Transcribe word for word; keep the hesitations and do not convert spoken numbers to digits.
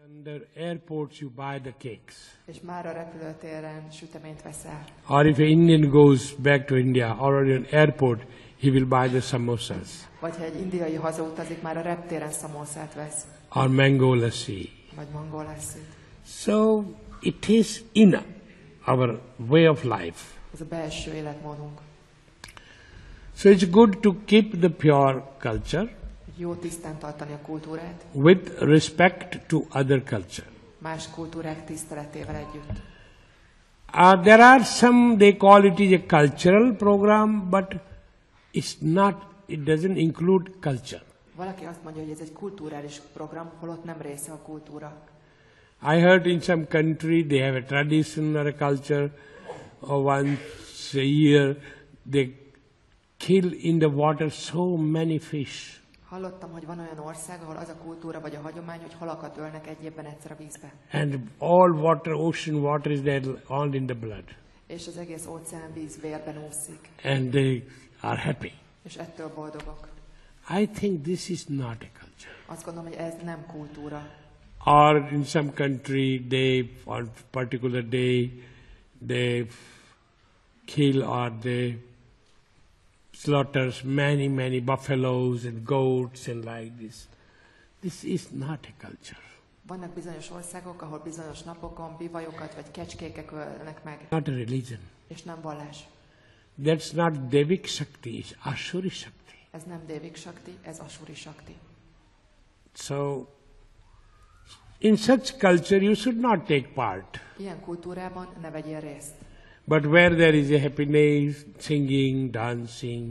Under airports you buy the cakes. És már a repülőtéren süteményt veszel. Or if an Indian goes back to India or in an airport, he will buy the samosas. Vagy ha egy indiai hazautazik, már a reptéren szamószát vesz. Or mango lassi. Vagy mangó lassi. So it is in our way of life. Ez a belső életmódunk. So it's good to keep the pure culture. Jó tisztán tartani a kultúrát. With respect to other culture. Más kultúrák tiszteletével együtt. Uh, there are some, they call it is a cultural program, but it's not, it doesn't include culture. Valaki azt mondja, hogy ez egy kulturális program, holott nem része a kultúra. I heard in some country they have a tradition or a culture, or once a year they kill in the water so many fish. Hallottam, hogy van olyan ország, ahol az a kultúra vagy a hagyomány, hogy halakat ölnek egy évben egyszer a vízbe. And all water, ocean water is there all in the blood. És az egész óceán víz vérben úszik. And they are happy. És ettől boldogok. I think this is not a culture. Azt gondolom, hogy ez nem kultúra. Or in some country, they, on particular day, they kill or they slaughters many, many buffaloes and goats and like this. This is not a culture. Vannak bizonyos országok, ahol bizonyos napokon bivajokat vagy kecskéket ölnek meg. Not a religion. És nem vallás. That's not Devik Shakti, it's Ashuri Shakti. Ez nem Devik Shakti, ez Ashuri Shakti. So, in such culture you should not take part. Ilyen kultúrában ne vegyél részt. But where there is a happiness, singing, dancing,